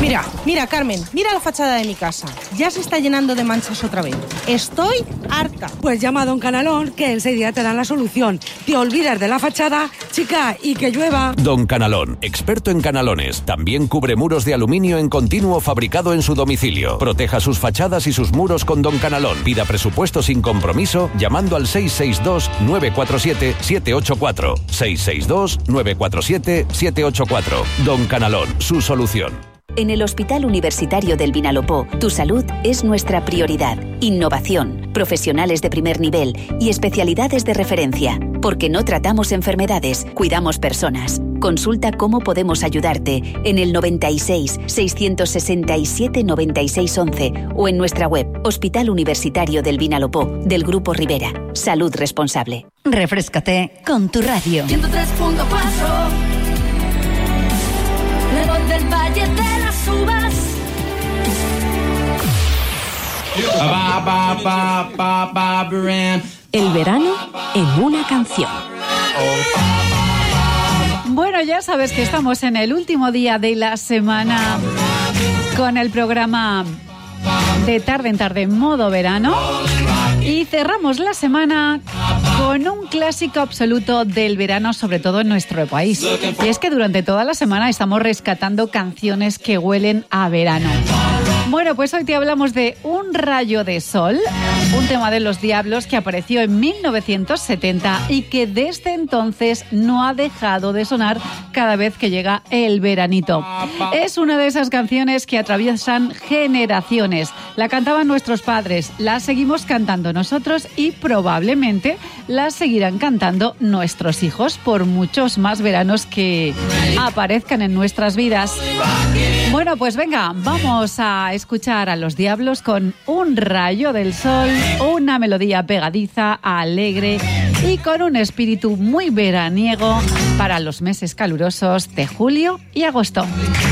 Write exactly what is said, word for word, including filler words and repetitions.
Mira, mira, Carmen, mira la fachada de mi casa. Ya se está llenando de manchas otra vez. Estoy harta. Pues llama a Don Canalón, que enseguida te dan la solución. Te olvidas de la fachada, chica, y que llueva. Don Canalón, experto en canalones. También cubre muros de aluminio en continuo fabricado en su domicilio. Proteja sus fachadas y sus muros con Don Canalón. Pida presupuesto sin compromiso llamando al seis seis dos, nueve cuatro siete, siete ocho cuatro. seis seis dos, nueve cuatro siete, siete ocho cuatro. Don Canalón, su solución. En el Hospital Universitario del Vinalopó, tu salud es nuestra prioridad. Innovación, profesionales de primer nivel y especialidades de referencia. Porque no tratamos enfermedades, cuidamos personas. Consulta cómo podemos ayudarte en el noventa y seis, seiscientos sesenta y siete, noventa y seis once o en nuestra web Hospital Universitario del Vinalopó, del Grupo Rivera. Salud responsable. Refréscate con tu radio. ciento tres punto cuatro. La voz del Valle de las Uvas. El verano en una canción. Bueno, ya sabes que estamos en el último día de la semana con el programa de tarde en tarde modo verano y cerramos la semana con un clásico absoluto del verano, sobre todo en nuestro país. Y es que durante toda la semana estamos rescatando canciones que huelen a verano. Bueno, pues hoy te hablamos de Un rayo de sol, un tema de Los Diablos que apareció en mil novecientos setenta y que desde entonces no ha dejado de sonar cada vez que llega el veranito. Es una de esas canciones que atraviesan generaciones. La cantaban nuestros padres, la seguimos cantando nosotros y probablemente la seguirán cantando nuestros hijos por muchos más veranos que aparezcan en nuestras vidas. Bueno, pues venga, vamos a escuchar a Los Diablos con Un rayo del sol, una melodía pegadiza, alegre y con un espíritu muy veraniego para los meses calurosos de julio y agosto.